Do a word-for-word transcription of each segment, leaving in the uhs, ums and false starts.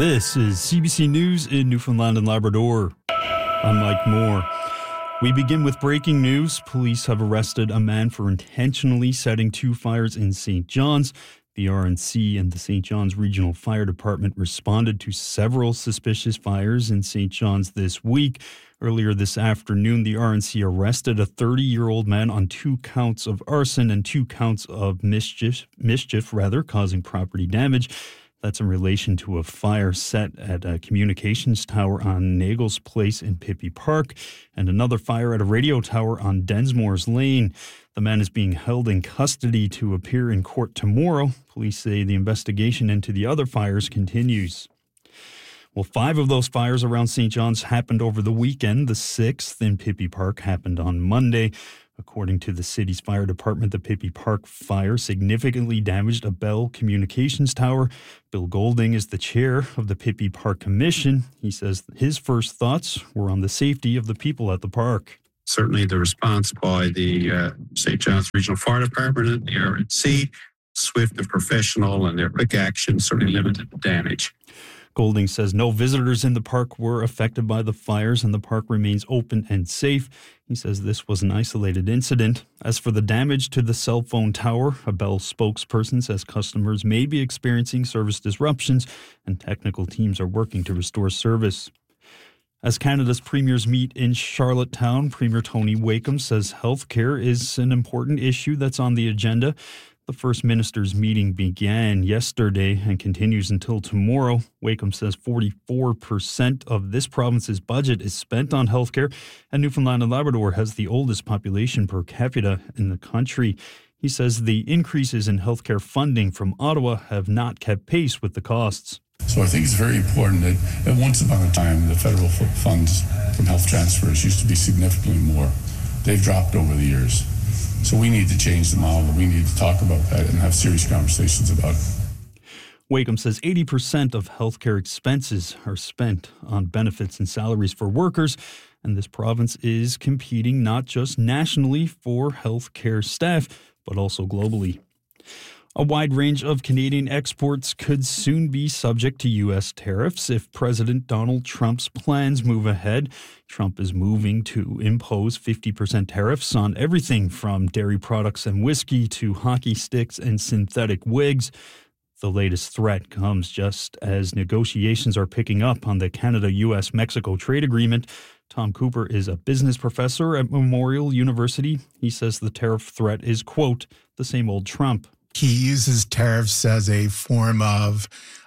This is C B C News in Newfoundland and Labrador. I'm Mike Moore. We begin with breaking news. Police have arrested a man for intentionally setting two fires in Saint John's. The R N C and the Saint John's Regional Fire Department responded to several suspicious fires in Saint John's this week. Earlier this afternoon, the R N C arrested a thirty-year-old man on two counts of arson and two counts of mischief, mischief rather, causing property damage. That's in relation to a fire set at a communications tower on Nagels Place in Pippi Park and another fire at a radio tower on Densmore's Lane. The man is being held in custody to appear in court tomorrow. Police say the investigation into the other fires continues. Well, five of those fires around Saint John's happened over the weekend. The sixth in Pippi Park happened on Monday. According to the city's fire department, the Pippi Park fire significantly damaged a Bell Communications tower. Bill Golding is the chair of the Pippi Park Commission. He says his first thoughts were on the safety of the people at the park. Certainly the response by the uh, Saint John's Regional Fire Department and the R N C, swift and professional, and their quick action certainly limited the damage. Golding says no visitors in the park were affected by the fires and the park remains open and safe. He says this was an isolated incident. As for the damage to the cell phone tower, a Bell spokesperson says customers may be experiencing service disruptions and technical teams are working to restore service. As Canada's premiers meet in Charlottetown, Premier Tony Wakeham says healthcare is an important issue that's on the agenda. The First Minister's meeting began yesterday and continues until tomorrow. Wakeham says forty-four percent of this province's budget is spent on healthcare, and Newfoundland and Labrador has the oldest population per capita in the country. He says the increases in healthcare funding from Ottawa have not kept pace with the costs. So I think it's very important that, that once upon a time, the federal funds from health transfers used to be significantly more. They've dropped over the years. So we need to change the model. We need to talk about that and have serious conversations about it. Wakeham says eighty percent of healthcare expenses are spent on benefits and salaries for workers, and this province is competing not just nationally for healthcare staff, but also globally. A wide range of Canadian exports could soon be subject to U S tariffs if President Donald Trump's plans move ahead. Trump is moving to impose fifty percent tariffs on everything from dairy products and whiskey to hockey sticks and synthetic wigs. The latest threat comes just as negotiations are picking up on the Canada-U S Mexico trade agreement. Tom Cooper is a business professor at Memorial University. He says the tariff threat is, quote, the same old Trump. He uses tariffs as a form of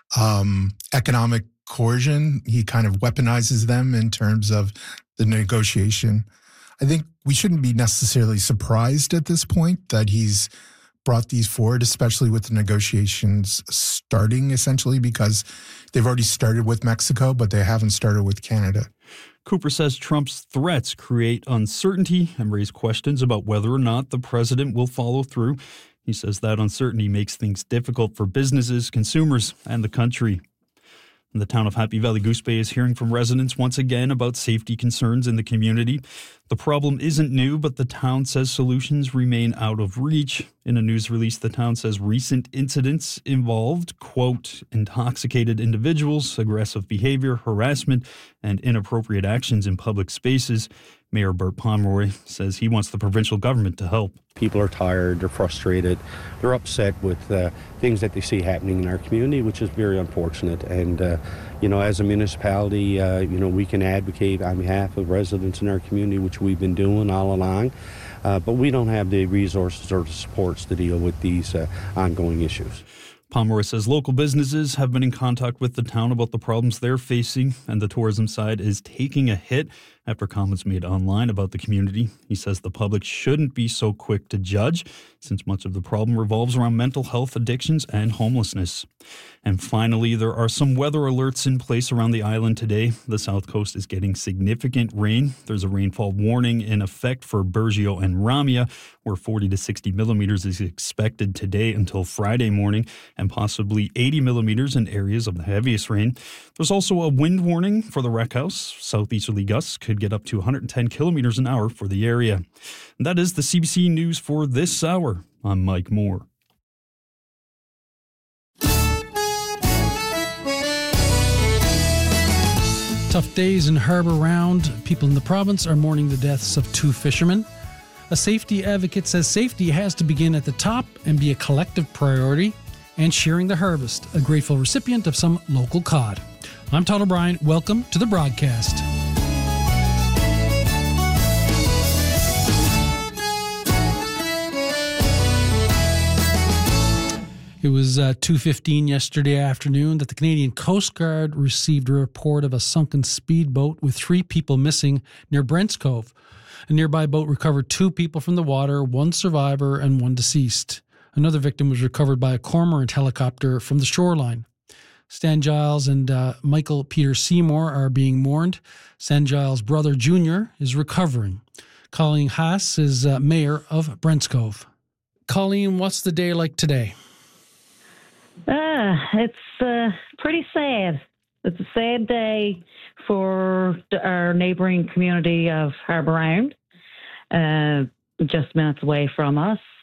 um, economic coercion. He kind of weaponizes them in terms of the negotiation. I think we shouldn't be necessarily surprised at this point that he's brought these forward, especially with the negotiations starting essentially because they've already started with Mexico, but they haven't started with Canada. Cooper says Trump's threats create uncertainty and raise questions about whether or not the president will follow through. He says that uncertainty makes things difficult for businesses, consumers, and the country. And the town of Happy Valley Goose Bay is hearing from residents once again about safety concerns in the community. The problem isn't new, but the town says solutions remain out of reach. In a news release, the town says recent incidents involved, quote, intoxicated individuals, aggressive behavior, harassment, and inappropriate actions in public spaces. Mayor Bert Pomeroy says he wants the provincial government to help. People are tired, they're frustrated, they're upset with uh, things that they see happening in our community, which is very unfortunate. And, uh, you know, as a municipality, uh, you know, we can advocate on behalf of residents in our community, which we've been doing all along. Uh, but we don't have the resources or the supports to deal with these uh, ongoing issues. Pomeroy says local businesses have been in contact with the town about the problems they're facing, and the tourism side is taking a hit after comments made online about the community. He says the public shouldn't be so quick to judge, since much of the problem revolves around mental health, addictions, and homelessness. And finally, there are some weather alerts in place around the island today. The south coast is getting significant rain. There's a rainfall warning in effect for Burgeo and Ramia, where forty to sixty millimeters is expected today until Friday morning, and possibly eighty millimeters in areas of the heaviest rain. There's also a wind warning for the Wreck House. Southeasterly gusts could get up to one hundred ten kilometers an hour for the area. And that is the C B C News for this hour. I'm Mike Moore. Tough days in Harbour Round. People in the province are mourning the deaths of two fishermen. A safety advocate says safety has to begin at the top and be a collective priority. And sharing the harvest, a grateful recipient of some local cod. I'm Todd O'Brien. Welcome to the broadcast. It was uh, two fifteen yesterday afternoon that the Canadian Coast Guard received a report of a sunken speedboat with three people missing near Brents Cove. A nearby boat recovered two people from the water, one survivor and one deceased. Another victim was recovered by a cormorant helicopter from the shoreline. Stan Giles and uh, Michael Peter Seymour are being mourned. Stan Giles' brother, Junior, is recovering. Colleen Haas is uh, mayor of Brents Cove. Colleen, what's the day like today? Uh, it's uh, pretty sad. It's a sad day for our neighbouring community of Harbour Round, uh, just minutes away from us.